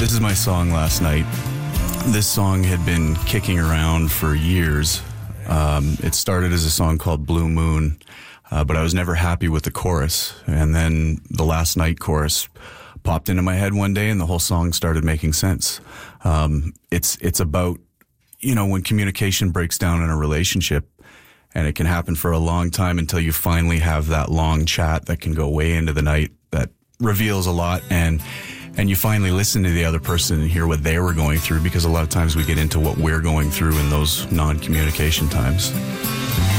This is my song last night. This song had been kicking around for years. It started as a song called Blue Moon, but I was never happy with the chorus. And then the Last Night chorus popped into my head one day, and the whole song started making sense. It's about, when communication breaks down in a relationship, and it can happen for a long time until you finally have that long chat that can go way into the night that reveals a lot, and you finally listen to the other person and hear what they were going through, because a lot of times we get into what we're going through in those non-communication times.